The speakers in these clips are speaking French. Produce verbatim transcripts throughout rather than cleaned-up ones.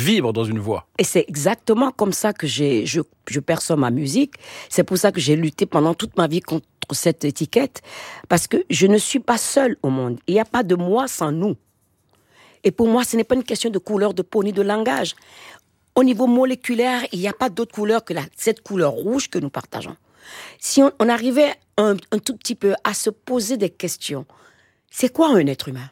vibre dans une voix. Et c'est exactement comme ça que j'ai, je, je perçois ma musique. C'est pour ça que j'ai lutté pendant toute ma vie contre cette étiquette. Parce que je ne suis pas seule au monde. Il n'y a pas de moi sans nous. Et pour moi, ce n'est pas une question de couleur de peau ni de langage. Au niveau moléculaire, il n'y a pas d'autre couleur que la, cette couleur rouge que nous partageons. Si on, on arrivait un, un tout petit peu à se poser des questions, c'est quoi un être humain?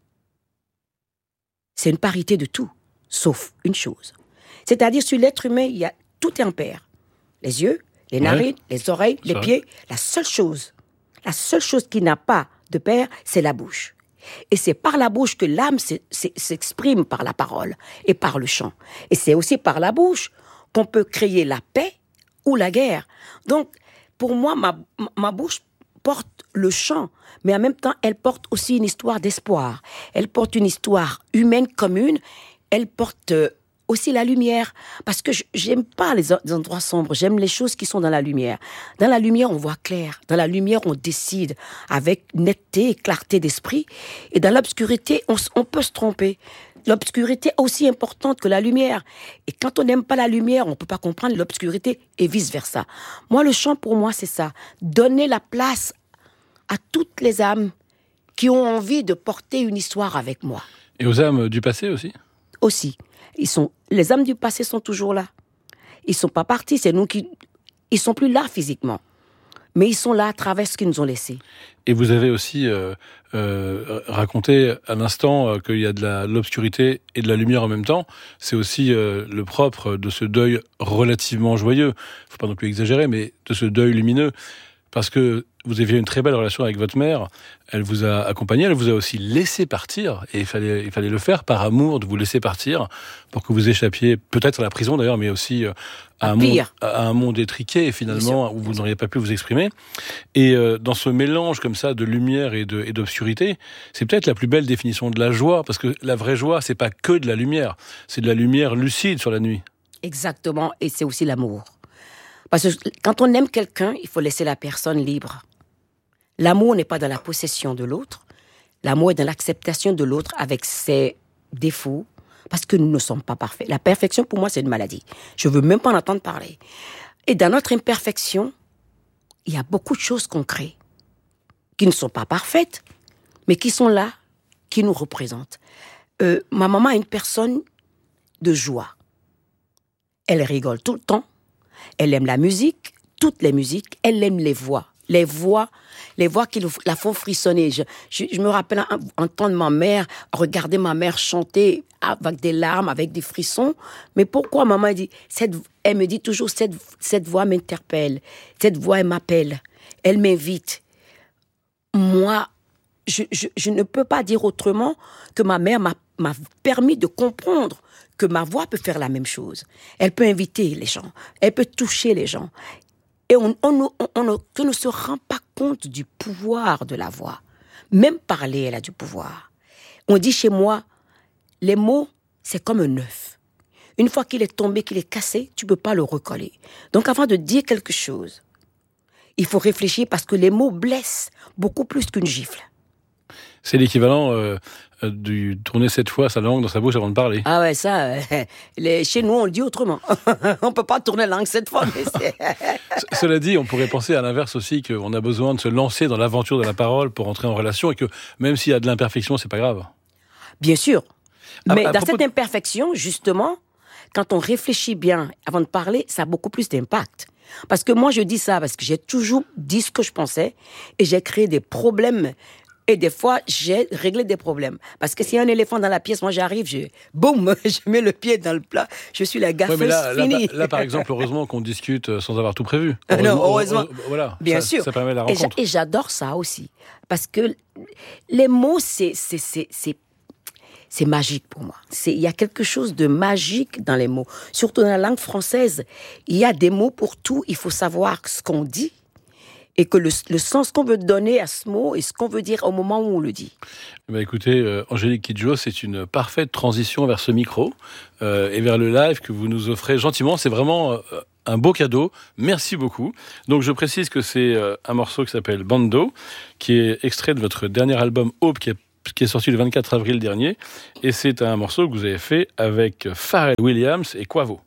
C'est une parité de tout, sauf une chose. C'est-à-dire, sur l'être humain, il y a, tout est en paire. Les yeux, les narines, ouais. les oreilles, les Ça. pieds. La seule chose, la seule chose qui n'a pas de paire, c'est la bouche. Et c'est par la bouche que l'âme s'exprime par la parole et par le chant. Et c'est aussi par la bouche qu'on peut créer la paix ou la guerre. Donc, pour moi, ma, ma bouche porte le chant, mais en même temps, elle porte aussi une histoire d'espoir. Elle porte une histoire humaine commune. Elle porte aussi la lumière, parce que j'aime pas les endroits sombres, j'aime les choses qui sont dans la lumière. Dans la lumière, on voit clair. Dans la lumière, on décide avec netteté et clarté d'esprit. Et dans l'obscurité, on, on peut se tromper. L'obscurité est aussi importante que la lumière. Et quand on n'aime pas la lumière, on ne peut pas comprendre l'obscurité et vice-versa. Moi, le chant, pour moi, c'est ça. Donner la place à toutes les âmes qui ont envie de porter une histoire avec moi. Et aux âmes du passé aussi ? Aussi. Ils sont, les âmes du passé sont toujours là. Ils ne sont pas partis, c'est nous qui... Ils ne sont plus là physiquement. Mais ils sont là à travers ce qu'ils nous ont laissé. Et vous avez aussi euh, euh, raconté à l'instant euh, qu'il y a de la, l'obscurité et de la lumière en même temps. C'est aussi euh, le propre de ce deuil relativement joyeux. Il ne faut pas non plus exagérer, mais de ce deuil lumineux. Parce que vous aviez une très belle relation avec votre mère, elle vous a accompagné, elle vous a aussi laissé partir, et il fallait, il fallait le faire par amour, de vous laisser partir, pour que vous échappiez peut-être à la prison d'ailleurs, mais aussi à un, monde, à un monde étriqué, finalement, où vous n'auriez pas pu vous exprimer. Et euh, dans ce mélange comme ça de lumière et, de, et d'obscurité, c'est peut-être la plus belle définition de la joie, parce que la vraie joie, c'est pas que de la lumière, c'est de la lumière lucide sur la nuit. Exactement, et c'est aussi l'amour. Parce que quand on aime quelqu'un, il faut laisser la personne libre. L'amour n'est pas dans la possession de l'autre. L'amour est dans l'acceptation de l'autre avec ses défauts, parce que nous ne sommes pas parfaits. La perfection, pour moi, c'est une maladie. Je ne veux même pas en entendre parler. Et dans notre imperfection, il y a beaucoup de choses qu'on crée, qui ne sont pas parfaites, mais qui sont là, qui nous représentent. Euh, ma maman est une personne de joie. Elle rigole tout le temps. Elle aime la musique, toutes les musiques. Elle aime les voix. Les voix, les voix qui la font frissonner. Je, je, je me rappelle entendre ma mère, regarder ma mère chanter avec des larmes, avec des frissons. Mais pourquoi maman dit, cette, elle me dit toujours, cette, cette voix m'interpelle. Cette voix, elle m'appelle. Elle m'invite. Moi, je, je, je ne peux pas dire autrement que ma mère m'a, m'a permis de comprendre que ma voix peut faire la même chose. Elle peut inviter les gens. Elle peut toucher les gens. Et on, on, on, on, on ne se rend pas compte du pouvoir de la voix. Même parler, elle a du pouvoir. On dit chez moi, les mots, c'est comme un œuf. Une fois qu'il est tombé, qu'il est cassé, tu ne peux pas le recoller. Donc avant de dire quelque chose, il faut réfléchir parce que les mots blessent beaucoup plus qu'une gifle. C'est l'équivalent euh, du tourner sept fois sa langue dans sa bouche avant de parler. Ah ouais, ça, euh, les, chez nous, on le dit autrement. On ne peut pas tourner la langue sept fois. Mais c'est... Cela dit, on pourrait penser à l'inverse aussi, qu'on a besoin de se lancer dans l'aventure de la parole pour entrer en relation et que même s'il y a de l'imperfection, c'est pas grave. Bien sûr. Mais à, à dans cette de... imperfection, justement, quand on réfléchit bien avant de parler, ça a beaucoup plus d'impact. Parce que moi, je dis ça parce que j'ai toujours dit ce que je pensais et j'ai créé des problèmes. Et des fois, j'ai réglé des problèmes. Parce que s'il y a un éléphant dans la pièce, moi j'arrive, je, boum, je mets le pied dans le plat, je suis la gaffeuse, ouais, là, finie. Là, là, par exemple, heureusement qu'on discute sans avoir tout prévu. Heureusement, non, heureusement. Heureusement voilà, bien ça, sûr. Ça permet la rencontre. Et, j'a, et j'adore ça aussi. Parce que les mots, c'est, c'est, c'est, c'est, c'est magique pour moi. C'est, il y a quelque chose de magique dans les mots. Surtout dans la langue française, il y a des mots pour tout. Il faut savoir ce qu'on dit. Et que le, le sens qu'on veut donner à ce mot et ce qu'on veut dire au moment où on le dit. Bah écoutez, euh, Angélique Kidjo, c'est une parfaite transition vers ce micro euh, et vers le live que vous nous offrez gentiment. C'est vraiment euh, un beau cadeau. Merci beaucoup. Donc je précise que c'est euh, un morceau qui s'appelle Bando, qui est extrait de votre dernier album Aube, qui est qui est sorti le vingt-quatre avril dernier. Et c'est un morceau que vous avez fait avec Pharrell Williams et Quavo.